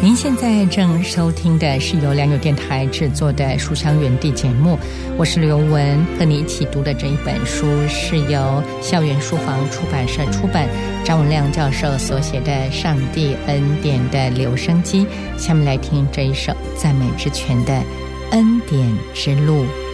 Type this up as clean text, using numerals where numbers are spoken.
您现在正收听的是由良友电台制作的书香园地节目，我是刘文，和你一起读的这一本书是由校园书房出版社出版，张文亮教授所写的《上帝恩典的留声机》。下面来听这一首赞美之泉的恩典之路。